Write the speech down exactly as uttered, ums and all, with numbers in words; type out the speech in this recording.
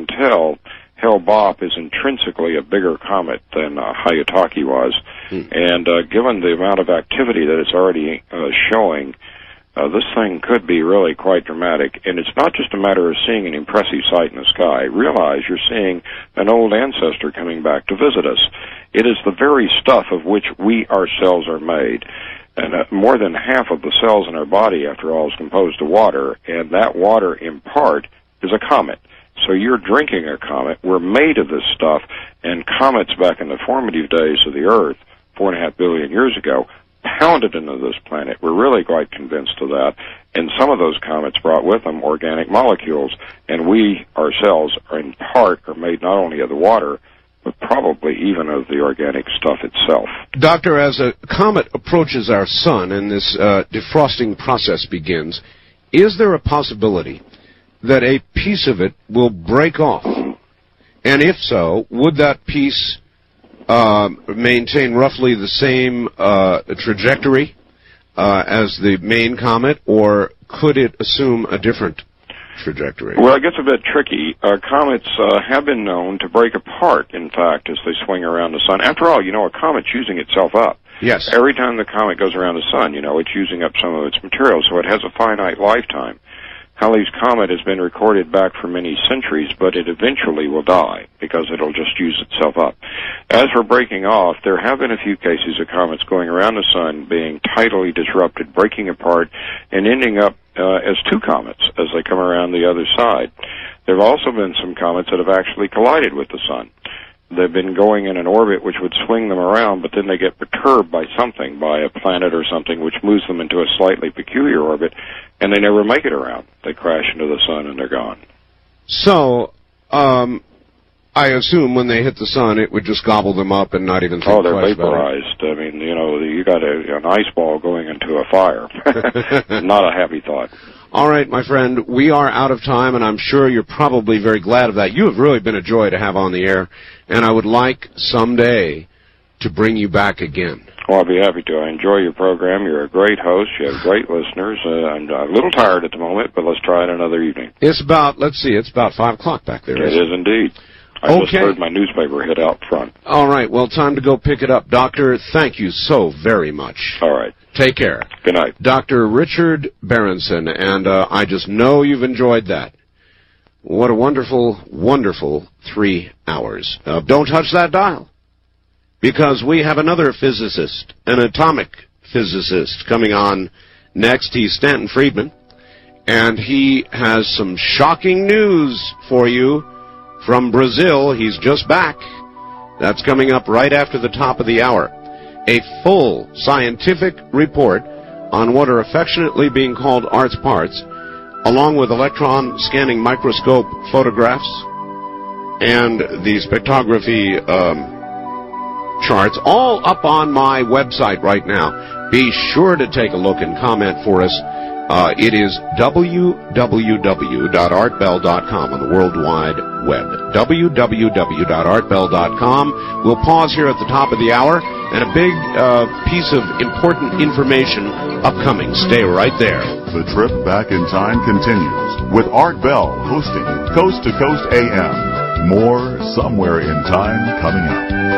can tell, Hale-Bopp is intrinsically a bigger comet than uh, Hyakutake was. Hmm. And uh, given the amount of activity that it's already uh, showing, uh, this thing could be really quite dramatic. And it's not just a matter of seeing an impressive sight in the sky. Realize you're seeing an old ancestor coming back to visit us. It is the very stuff of which we ourselves are made. And uh, more than half of the cells in our body, after all, is composed of water, and that water, in part, is a comet. So you're drinking a comet. We're made of this stuff, and comets back in the formative days of the Earth, four and a half billion years ago, pounded into this planet. We're really quite convinced of that, and some of those comets brought with them organic molecules, and we ourselves, are in part, are made not only of the water, but probably even of the organic stuff itself. Doctor, as a comet approaches our sun and this uh, defrosting process begins, is there a possibility that a piece of it will break off? And if so, would that piece uh, maintain roughly the same uh, trajectory uh, as the main comet, or could it assume a different trajectory? Well, it gets a bit tricky. Uh, comets uh, have been known to break apart, in fact, as they swing around the sun. After all, you know, a comet's using itself up. Yes. Every time the comet goes around the sun, you know, it's using up some of its material, so it has a finite lifetime. Halley's Comet has been recorded back for many centuries, but it eventually will die because it'll just use itself up. As for breaking off, there have been a few cases of comets going around the sun being tidally disrupted, breaking apart, and ending up uh, as two comets as they come around the other side. There have also been some comets that have actually collided with the sun. They've been going in an orbit which would swing them around, but then they get perturbed by something, by a planet or something, which moves them into a slightly peculiar orbit, and they never make it around. They crash into the sun and they're gone. So, um, I assume when they hit the sun, it would just gobble them up and not even think Oh, they're twice about vaporized. I mean, you know, you got a, an ice ball going into a fire. Not a happy thought. All right, my friend, we are out of time, and I'm sure you're probably very glad of that. You have really been a joy to have on the air, and I would like someday to bring you back again. Well, I'll be happy to. I enjoy your program. You're a great host. You have great listeners. Uh, I'm a little tired at the moment, but let's try it another evening. It's about, let's see, it's about five o'clock back there. It is indeed. I okay. just heard my newspaper hit out front. All right, well, time to go pick it up. Doctor, thank you so very much. All right. Take care. Good night. Doctor Richard Berenson, and uh, I just know you've enjoyed that. What a wonderful, wonderful three hours. Uh, don't touch that dial, because we have another physicist, an atomic physicist, coming on next. He's Stanton Friedman, and he has some shocking news for you from Brazil. He's just back. That's coming up right after the top of the hour. A full scientific report on what are affectionately being called arts parts, along with electron scanning microscope photographs and the spectrography um, charts, all up on my website right now. Be sure to take a look and comment for us. Uh, it is w w w dot art bell dot com on the World Wide Web. w w w dot art bell dot com. We'll pause here at the top of the hour, and a big uh, piece of important information upcoming. Stay right there. The trip back in time continues with Art Bell hosting Coast to Coast A M. More Somewhere in Time coming up.